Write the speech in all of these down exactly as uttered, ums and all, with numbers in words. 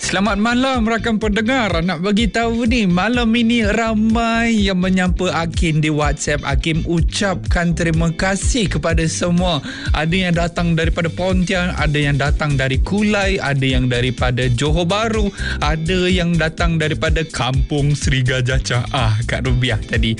Selamat malam rakan pendengar. Nak bagi tahu ni, malam ini ramai yang menyapa Hakim di WhatsApp. Hakim ucapkan terima kasih kepada semua. Ada yang datang daripada Pontian, ada yang datang dari Kulai, ada yang daripada Johor Bahru, ada yang datang daripada Kampung Sri Gajah Ah, Kak Rubiah tadi.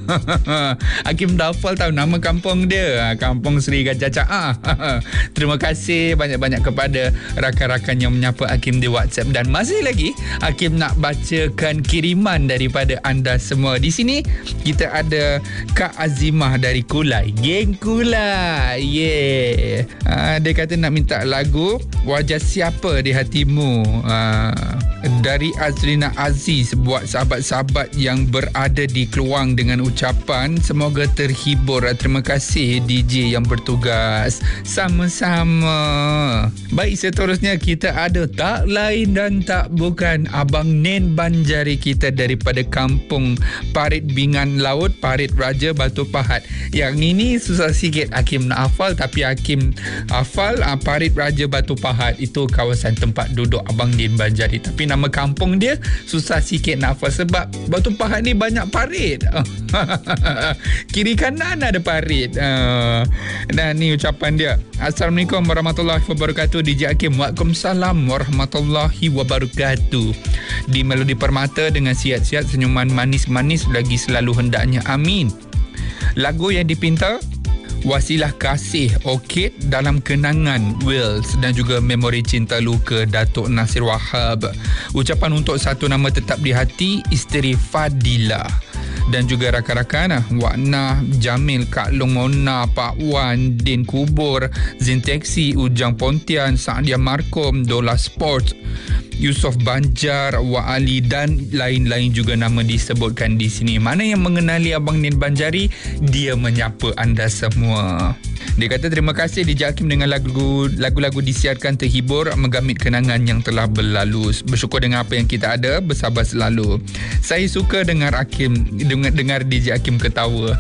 Hakim dah hafal tahu nama kampung dia, Kampung Sri Gajah Ah. Terima kasih banyak-banyak kepada rakan-rakan yang menyapa Hakim di WhatsApp. Dan masih lagi Hakim nak bacakan kiriman daripada anda semua. Di sini kita ada Kak Azimah dari Kulai. Geng Kulai. Yeah. Ha, dia kata nak minta lagu Wajah Siapa di Hatimu. Ha, dari Azrina Aziz buat sahabat-sahabat yang berada di Keluang dengan ucapan semoga terhibur. Terima kasih D J yang bertugas. Sama-sama. Baik, seterusnya kita ada tak lain dan tak bukan Abang Nen Banjari kita daripada Kampung Parit Bingan Laut, Parit Raja Batu Pahat. Yang ini susah sikit Hakim nak hafal, tapi Hakim hafal uh, Parit Raja Batu Pahat itu kawasan tempat duduk Abang Nen Banjari. Tapi nama kampung dia susah sikit nak hafal sebab Batu Pahat ni banyak parit. Kiri kanan ada parit. Uh, dan ni ucapan dia. Assalamualaikum warahmatullahi wabarakatuh. D J Hakim. Waalaikumsalam warahmatullahi wabarakatuh. Di Melodi Permata dengan sihat-sihat, senyuman manis-manis lagi selalu hendaknya. Amin. Lagu yang dipinta Wasilah Kasih Orchid dalam Kenangan Wills dan juga Memori Cinta Luka Datuk Nasir Wahab. Ucapan untuk satu nama tetap di hati, isteri Fadila. Dan juga rakan-rakan Wak Nah, Jamil, Kak Long Mona, Pak Wan, Din Kubur, Zin Teksi, Ujang Pontian, Saadia Markom, Dola Sports, Yusof Banjar, Wak Ali dan lain-lain juga nama disebutkan di sini. Mana yang mengenali Abang Nen Banjari, dia menyapa anda semua. Dia kata terima kasih D J Hakim dengan lagu, lagu-lagu disiarkan terhibur, menggamit kenangan yang telah berlalu. Bersyukur dengan apa yang kita ada, bersabar selalu. Saya suka dengar Hakim, dengar, dengar D J Hakim ketawa.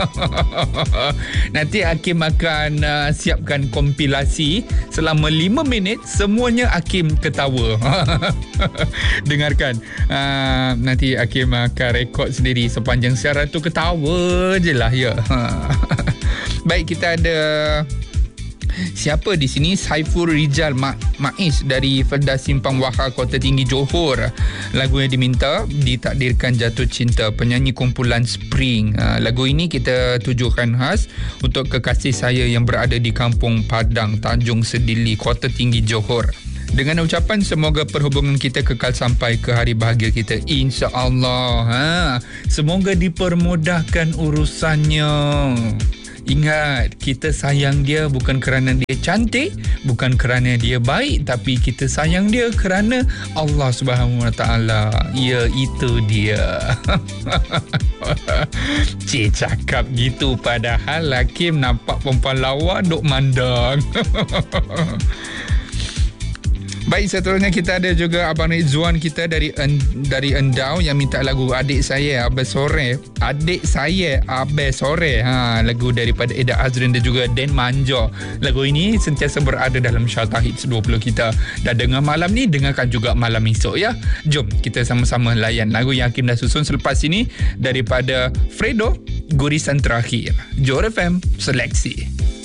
Nanti Hakim akan uh, siapkan kompilasi selama lima minit semuanya Hakim ketawa. Dengarkan. Uh, nanti Hakim akan rekod sendiri sepanjang siaran tu ketawa je lah ya. Baik, kita ada siapa di sini? Saiful Rijal Ma- Maiz dari Felda Simpang Wahar, Kota Tinggi, Johor. Lagu yang diminta Ditakdirkan Jatuh Cinta, penyanyi kumpulan Spring. Ha, lagu ini kita tujukan khas untuk kekasih saya yang berada di Kampung Padang, Tanjung Sedili, Kota Tinggi, Johor. Dengan ucapan semoga perhubungan kita kekal sampai ke hari bahagia kita, insya-Allah. Ha, semoga dipermudahkan urusannya. Ingat, kita sayang dia bukan kerana dia cantik, bukan kerana dia baik, tapi kita sayang dia kerana Allah Subhanahu Wa Taala. Ya, itu dia. Cik cakap gitu padahal Hakim nampak perempuan lawa duk mandang. Baik, seterusnya kita ada juga Abang Rizwan kita dari dari Endau yang minta lagu Adik Saya Abe Sore. Adik Saya Abe Sore. Ha, lagu daripada Eda Azrin dan juga Den Manjo. Lagu ini sentiasa berada dalam Syarta Hits dua puluh kita. Dah dengar malam ni, dengarkan juga malam esok ya. Jom kita sama-sama layan lagu yang Hakim dah susun selepas ini daripada Fredo, Gurisan Terakhir. Johor F M Seleksi.